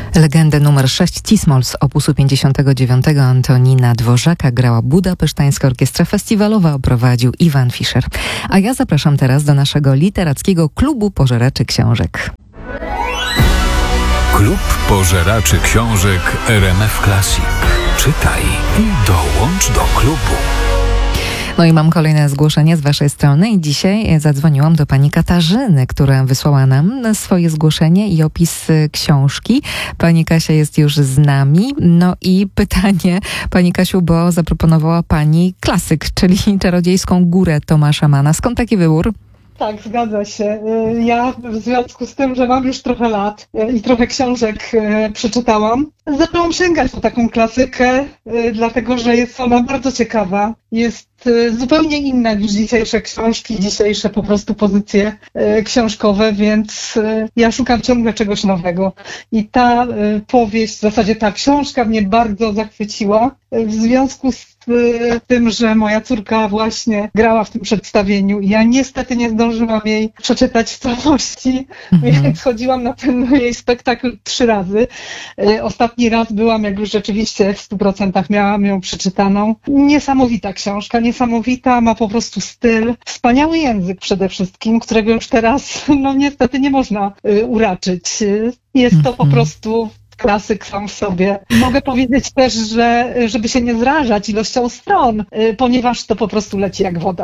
Legendę numer 6 Cismol z opusu 59 Antonina Dworzaka grała Budapesztańska Orkiestra Festiwalowa, prowadził Iwan Fischer. A ja zapraszam teraz do naszego literackiego klubu pożeraczy książek. Klub pożeraczy książek RMF Classic. Czytaj i dołącz do klubu. No i mam kolejne zgłoszenie z waszej strony i dzisiaj zadzwoniłam do pani Katarzyny, która wysłała nam swoje zgłoszenie i opis książki. Pani Kasia jest już z nami. No i pytanie, pani Kasiu, bo zaproponowała pani klasyk, czyli Czarodziejską Górę Tomasza Manna. Skąd taki wybór? Tak, zgadza się. Ja w związku z tym, że mam już trochę lat i trochę książek przeczytałam, zaczęłam sięgać po taką klasykę, dlatego że jest ona bardzo ciekawa. Jest zupełnie inna niż dzisiejsze książki, dzisiejsze po prostu pozycje książkowe, więc ja szukam ciągle czegoś nowego. I ta powieść, w zasadzie ta książka mnie bardzo zachwyciła w związku z tym, że moja córka właśnie grała w tym przedstawieniu i ja niestety nie zdążyłam jej przeczytać w całości, więc chodziłam na ten jej spektakl 3 razy. Ostatni raz byłam, jak już rzeczywiście w 100% miałam ją przeczytaną. Niesamowita książka, niesamowita, ma po prostu styl, wspaniały język przede wszystkim, którego już teraz no niestety nie można uraczyć. Jest to po prostu klasyk sam w sobie. Mogę powiedzieć też, że żeby się nie zrażać ilością stron, ponieważ to po prostu leci jak woda.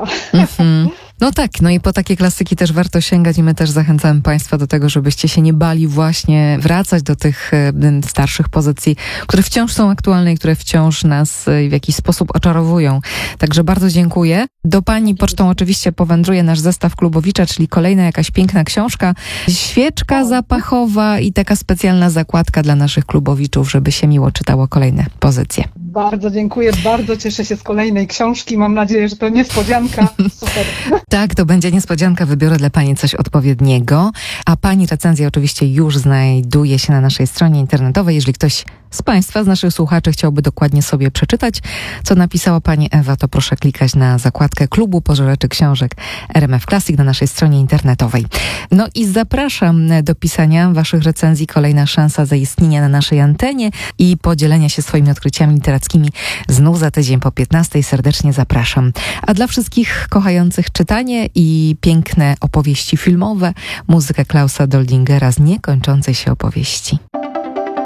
No tak, no i po takie klasyki też warto sięgać i my też zachęcamy Państwa do tego, żebyście się nie bali właśnie wracać do tych starszych pozycji, które wciąż są aktualne i które wciąż nas w jakiś sposób oczarowują. Także bardzo dziękuję. Do pani pocztą oczywiście powędruje nasz zestaw Klubowicza, czyli kolejna jakaś piękna książka, świeczka zapachowa i taka specjalna zakładka dla naszych klubowiczów, żeby się miło czytało kolejne pozycje. Bardzo dziękuję, bardzo cieszę się z kolejnej książki. Mam nadzieję, że to niespodzianka. Super. Tak, to będzie niespodzianka. Wybiorę dla pani coś odpowiedniego. A pani recenzja oczywiście już znajduje się na naszej stronie internetowej. Jeżeli ktoś z Państwa, z naszych słuchaczy chciałby dokładnie sobie przeczytać, co napisała pani Ewa, to proszę klikać na zakładkę Klubu Pożeraczy Książek RMF Classic na naszej stronie internetowej. No i zapraszam do pisania waszych recenzji. Kolejna szansa zaistnienia na naszej antenie i podzielenia się swoimi odkryciami literackimi znów za tydzień po 15. Serdecznie zapraszam. A dla wszystkich kochających czytanie i piękne opowieści filmowe, muzykę Klausa Doldingera z niekończącej się opowieści.